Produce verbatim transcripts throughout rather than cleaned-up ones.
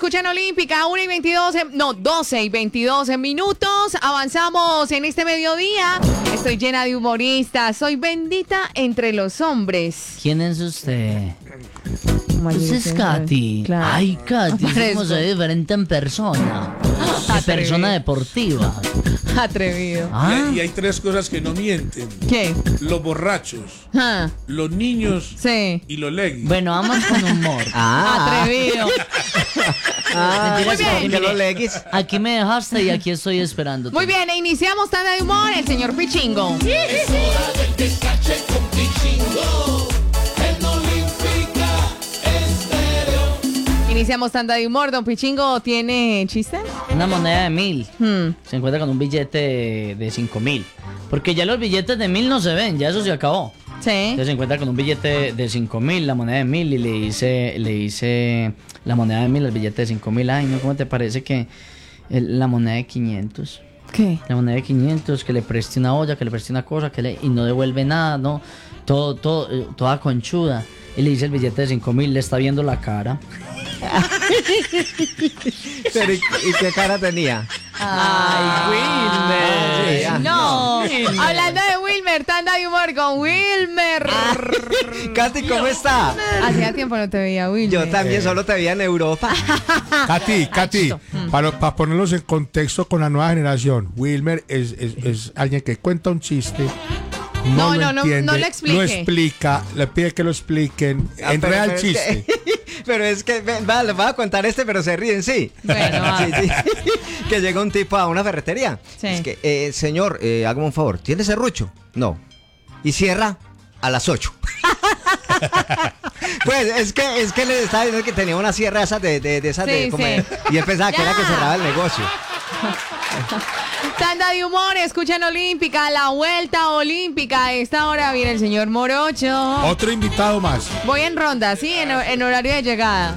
escuchan Olímpica, una y veintidós, no, doce y veintidós minutos. Avanzamos en este mediodía. Estoy llena de humoristas. Soy bendita entre los hombres. ¿Quién es usted? María Usted es Vicenta. Katy. Claro. Ay, Katy, Aparezco. cómo se ve diferente en persona. De Atrevido. persona deportiva. Atrevido. Ah, Y hay tres cosas que no mienten: ¿Qué? los borrachos, Ah, los niños sí. y los leggings. bueno, vamos con humor. Atrevido. Ah, Mentiras, muy bien. porque que los mire, leggings. aquí me dejaste y aquí estoy esperándote. Muy bien, e iniciamos tanda de humor, el señor Pichingo. Iniciamos tanda de humor. Don Pichingo, ¿tiene chiste? Una moneda de mil. Hmm. Se encuentra con un billete de, de cinco mil. Porque ya los billetes de mil no se ven, ya eso se acabó. Sí. Entonces se encuentra con un billete de cinco mil, la moneda de mil, y le dice, le dice la moneda de mil, el billete de cinco mil. Ay, no, ¿cómo te parece que el- la moneda de quinientos? ¿Qué? La moneda de quinientos, que le preste una olla, que le preste una cosa, que le, y no devuelve nada, no, todo, todo, eh, toda conchuda. Y le dice el billete de cinco mil, le está viendo la cara. Pero, ¿y, y qué cara tenía? Ay, Wilmer. Sí, ah, No, Wilmer. hablando de Wilmer, tanda de humor con Wilmer. Katy, ¿cómo está? Hacía tiempo no te veía, Wilmer. Yo también solo te veía en Europa. Katy, Katy, Mm. para, para ponerlos en contexto con la nueva generación, Wilmer es, es, es alguien que cuenta un chiste. No, No, lo no, no, entiende, no lo explique. Lo explica, le pide que lo expliquen. Ah, pero- Enreda el pero es chiste. que- pero es que, ven, va, les voy a contar este, pero se ríen, sí. Bueno, va. Sí, sí. Que llega un tipo a una ferretería. Sí. Es que, eh, señor, eh, hágame un favor, ¿tiene serrucho? No. Y cierra a las ocho. Pues es que es que le estaba diciendo que tenía una sierra esas de, de, de esas Sí, de comer. sí. Y él pensaba que Ya. era que cerraba el negocio. Tanda de humor, escuchan Olímpica, la vuelta olímpica. A esta hora viene el señor Morocho. Otro invitado más. Voy en ronda, sí, en, en horario de llegada.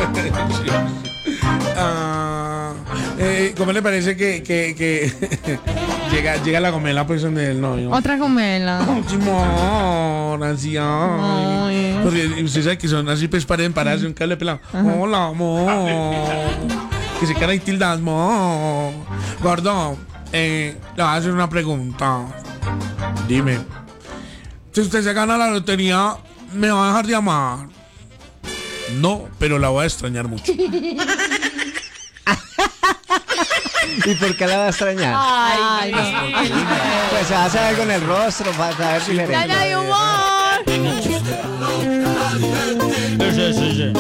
Ah, eh, ¿Cómo le parece que, que, que llega, llega la gomela pues donde el novio? Otra comela. Simón, así, ay. Ay. Porque usted sabe que son así, pues paren pararse un cable pelado. Hola, amor. Que se quedan ahí tildas, amor. Gordo, eh, le voy a hacer una pregunta. Dime. Si usted se gana la lotería, ¿me va a dejar de amar? No, pero la voy a extrañar mucho. ¿Y por qué la va a extrañar? Ay, no. Pues se hace algo en el rostro para saber diferente. Tanda de humor. Sí, sí, sí.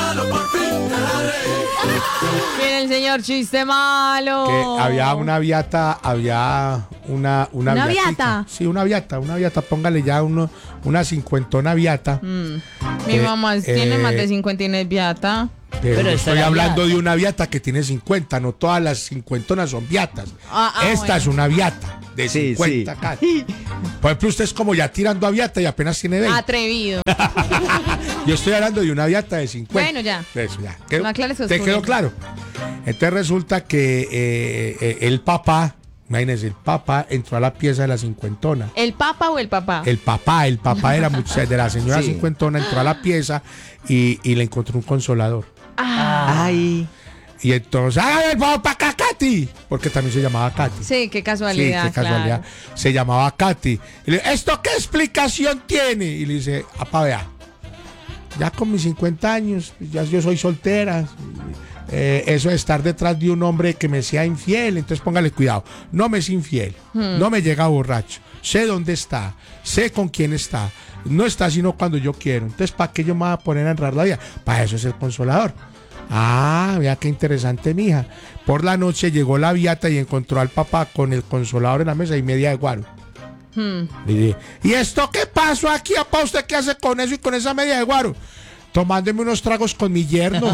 Viene el señor chiste malo. Que había una viata, había una una, ¿Una viatica. viata? Sí, una viata, una viata, póngale ya uno, una cincuentona viata. Mm. Mi Eh, mamá tiene eh, más de cincuenta y no es viata. Pero, Pero esta estoy era hablando viata. de una viata que tiene cincuenta, no todas las cincuentonas son viatas. Ah, ah, Esta bueno. es una viata de Sí, cincuenta, sí. Katy. Por ejemplo, usted es como ya tirando a viata y apenas tiene veinte. Atrevido. Yo estoy hablando de una viata de cincuenta. Bueno, ya. Eso, ya. ¿Quedó- No aclares ¿Te oscuro. quedó claro? Entonces resulta que eh, eh, el papá, imagínense, el papá entró a la pieza de la cincuentona. ¿El papa o el papá? El papá, el papá de la, mucha- de la señora Sí. cincuentona entró a la pieza y, y le encontró un consolador. Ay. Y entonces, ¡hágame el favor para acá, Katy! Porque también se llamaba Katy. Sí, qué Sí, casualidad. qué casualidad. claro. Se llamaba Katy. Y le, ¿esto qué explicación tiene? Y le dice, apa, vea, ya con mis cincuenta años, ya yo soy soltera. eh, eso de estar detrás de un hombre que me sea infiel, entonces póngale cuidado. No me es infiel, no me llega borracho. Sé dónde está, sé con quién está. No está sino cuando yo quiero. Entonces, ¿para qué yo me voy a poner a enredar la vida? Para eso es el consolador. Ah, vea qué interesante, mija. Por la noche llegó la viata y encontró al papá con el consolador en la mesa y media de guaro. Hmm. Y dije, ¿y esto qué pasó aquí, papá? ¿Usted qué hace con eso y con esa media de guaro? Tomándome unos tragos con mi yerno.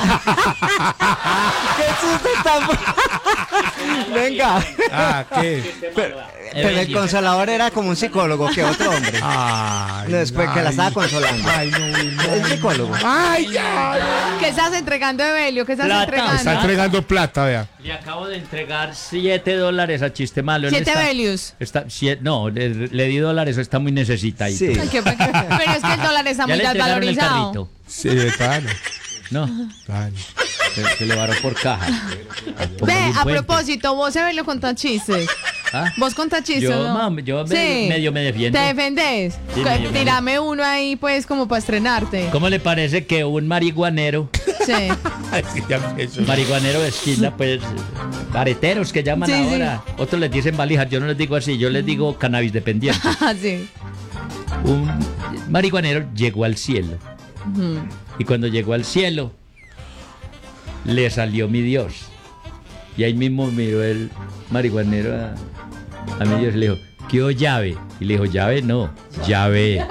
¿Qué chiste tan... Venga. Ah, ¿qué? Pero, pero el consolador era como un psicólogo que otro hombre. Ay, No, después que la estaba consolando. Ay, no, no. El psicólogo. Ay, ay. ¿Qué estás entregando, Evelio? ¿Qué estás Plata. entregando? Está entregando plata, vea. Le acabo de entregar siete dólares a Chiste Malo. Él Siete está- Evelius. Está, sie- no, le, le di dólares, está muy necesitadito. Sí. Ay, qué- pero es que el dólar está Ya muy le entregaron el desvalorizado. carrito. Sí, claro. No. claro. Se, se le varó por caja. Como Ve, en un a puente. propósito, vos se lo contás chistes. ¿Ah? Vos contás chistes, Yo, ¿no? mam, yo me- medio me defiendo. ¿Te defendés? Sí, Que- medio me Tírame uno ahí, pues, como para estrenarte. ¿Cómo le parece que un marihuanero, Sí. Ay, sí, ya empiezo. marihuanero de esquina, pues, areteros que llaman Sí, sí. ahora, otros les dicen valijas, yo no les digo así, yo les digo cannabis dependiente. Ah, sí. Un marihuanero llegó al cielo Ujú. y cuando llegó al cielo le salió mi Dios y ahí mismo miró el marihuanero a, a mi Dios y le dijo, ¿qué o llave? Y le dijo, llave no, llave.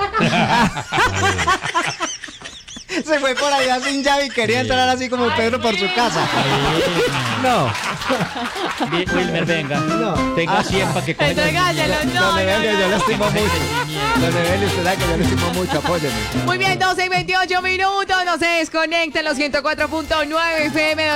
Se fue por allá sin llave y quería entrar así como Pedro por su casa. No. Bien, Wilmer, venga, No. tenga cien para que coja el Entrégáselo, no, Don no, Evelio, yo lo no. estimo mucho. Don Evelio, usted sabe que yo lo estimo mucho, apóyeme. Muy bien, doce y veintiocho minutos. No se desconecten los ciento cuatro punto nueve F M.